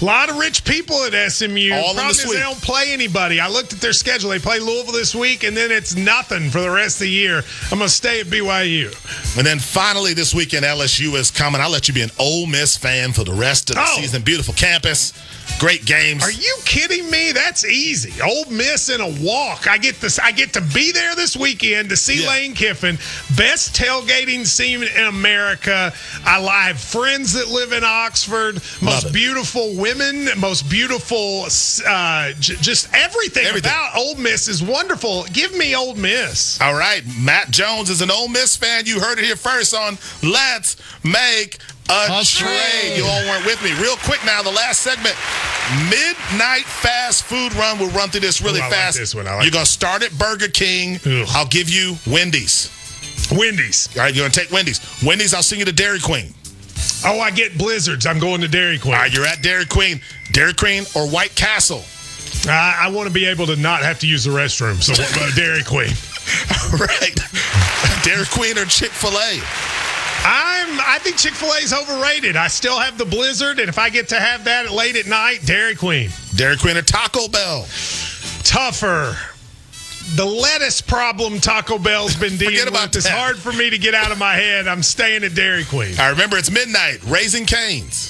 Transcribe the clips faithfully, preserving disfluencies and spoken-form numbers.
A lot of rich people at S M U. All Problem in the is suite. they don't play anybody. I looked at their schedule. They play Louisville this week, and then it's nothing for the rest of the year. I'm going to stay at B Y U. And then finally this weekend, L S U is coming. I'll let you be an Ole Miss fan for the rest of the Oh. season. Beautiful campus. Great games. Are you kidding me? That's easy. Ole Miss in a walk. I get this. I get to be there this weekend to see Yeah. Lane Kiffin, best tailgating scene in America. I have friends that live in Oxford. Most it. beautiful women, most beautiful, uh, j- just everything, Everything. about Ole Miss is wonderful. Give me Ole Miss. All right. Matt Jones is an Ole Miss fan. You heard it here first on Let's Make a, A trade. Trade. You all weren't with me. Real quick now, the last segment. Midnight fast food run. We'll run through this really Ooh, I like fast. this one. I like You're going to start at Burger King. Ugh. I'll give you Wendy's. Wendy's. All right, you're going to take Wendy's. Wendy's, I'll send you to Dairy Queen. Oh, I get Blizzards. I'm going to Dairy Queen. All right, you're at Dairy Queen. Dairy Queen or White Castle? I, I want to be able to not have to use the restroom, so uh, Dairy Queen. All right. Dairy Queen or Chick-fil-A? I'm. I think Chick-fil-A is overrated. I still have the Blizzard, and if I get to have that late at night, Dairy Queen. Dairy Queen or Taco Bell? Tougher. The lettuce problem Taco Bell's been dealing Forget about with is that. hard for me to get out of my head. I'm staying at Dairy Queen. I remember it's midnight. Raising Cane's.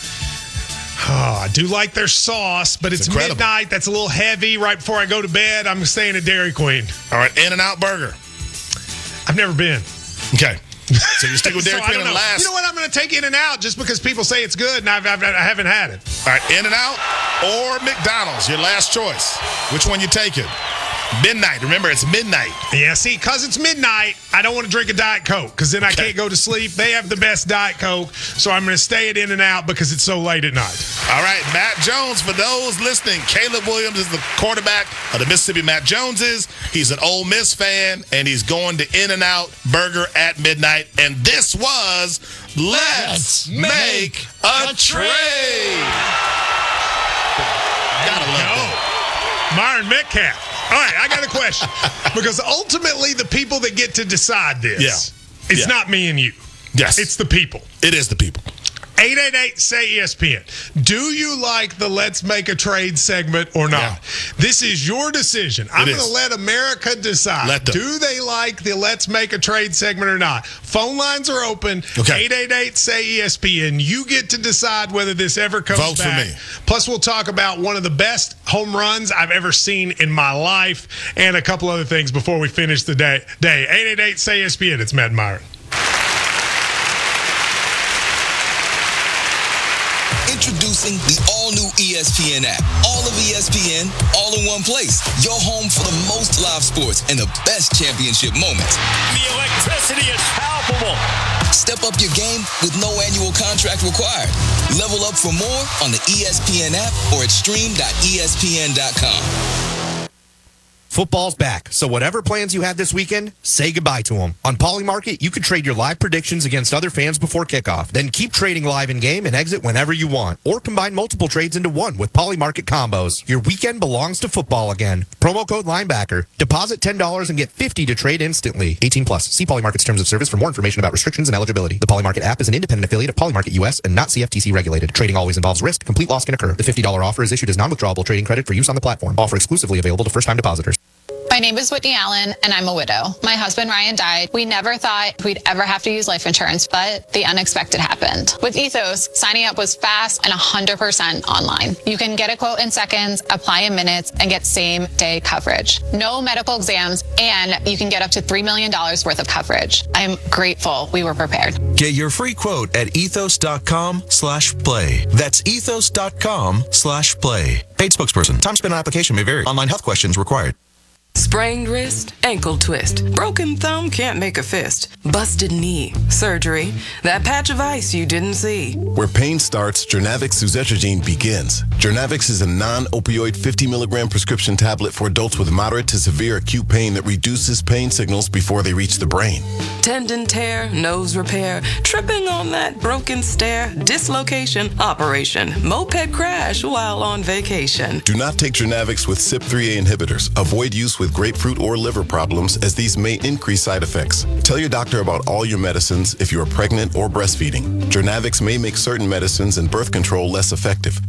Oh, I do like their sauce, but it's, It's incredible. midnight. That's a little heavy. Right before I go to bed, I'm staying at Dairy Queen. All right, In-N-Out Burger. I've never been. Okay. So you stick with Dairy So I Queen don't and know. last. You know what? I'm going to take In-N-Out just because people say it's good, and I've, I've, I haven't had it. All right, In-N-Out or McDonald's, your last choice. Which one you taking? Midnight. Remember, it's midnight. Yeah, see, because it's midnight, I don't want to drink a Diet Coke because then I Okay. can't go to sleep. They have the best Diet Coke, so I'm going to stay at In-N-Out because it's so late at night. All right, Matt Jones, for those listening, Caleb Williams is the quarterback of the Mississippi Matt Joneses. He's an Ole Miss fan, and he's going to In-N-Out Burger at midnight. And this was Let's, Let's Make, Make a, a Trade. Gotta love that. Myron Metcalf. All right, I got a question. Because ultimately, the people that get to decide this, Yeah. it's Yeah. not me and you. Yes. It's the people. It is the people. eight eight eight, S A Y, E S P N. Do you like the Let's Make a Trade segment or not? Yeah. This is your decision. I'm It going to is. let America decide. Let them. Do they like the Let's Make a Trade segment or not? Phone lines are open. Okay. eight eight eight, S A Y, E S P N. You get to decide whether this ever comes Vote for back. me. Plus, we'll talk about one of the best home runs I've ever seen in my life and a couple other things before we finish the day. Day eight eight eight, S A Y, E S P N. It's Matt and Myron. Introducing the all-new E S P N app. All of E S P N, all in one place. Your home for the most live sports and the best championship moments. The electricity is palpable. Step up your game with no annual contract required. Level up for more on the E S P N app or at stream dot E S P N dot com. Football's back, so whatever plans you had this weekend, say goodbye to them. On Polymarket, you can trade your live predictions against other fans before kickoff. Then keep trading live in-game and exit whenever you want. Or combine multiple trades into one with Polymarket combos. Your weekend belongs to football again. Promo code Linebacker. Deposit ten dollars and get fifty dollars to trade instantly. eighteen plus. See Polymarket's terms of service for more information about restrictions and eligibility. The Polymarket app is an independent affiliate of Polymarket U S and not C F T C regulated. Trading always involves risk. Complete loss can occur. The fifty dollars offer is issued as non-withdrawable trading credit for use on the platform. Offer exclusively available to first-time depositors. My name is Whitney Allen, and I'm a widow. My husband, Ryan, died. We never thought we'd ever have to use life insurance, but the unexpected happened. With Ethos, signing up was fast and one hundred percent online. You can get a quote in seconds, apply in minutes, and get same-day coverage. No medical exams, and you can get up to three million dollars worth of coverage. I'm grateful we were prepared. Get your free quote at ethos.com slash play. That's ethos.com slash play. Paid spokesperson. Time spent on application may vary. Online health questions required. Sprained wrist, ankle twist, broken thumb can't make a fist, busted knee, surgery, that patch of ice you didn't see. Where pain starts, Jernavix suzetrigine begins. Jernavix is a non-opioid fifty milligram prescription tablet for adults with moderate to severe acute pain that reduces pain signals before they reach the brain. Tendon tear, nose repair, tripping on that broken stair, dislocation, operation, moped crash while on vacation. Do not take Jernavix with C Y P three A inhibitors. Avoid use with grapefruit or liver problems, as these may increase side effects. Tell your doctor about all your medicines if you are pregnant or breastfeeding. Jernavix may make certain medicines and birth control less effective.